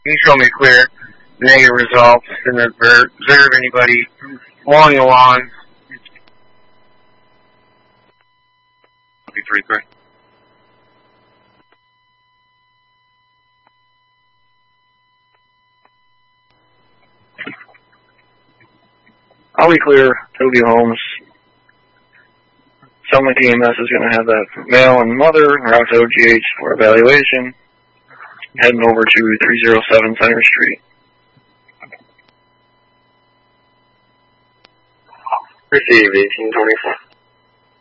Can you show me clear negative results and observe anybody mowing the lawn? 3 clear. I'll be clear, Toby Holmes. Someone at EMS is going to have that male and mother route to OGH for evaluation, heading over to 307 Center Street. Receive 1824.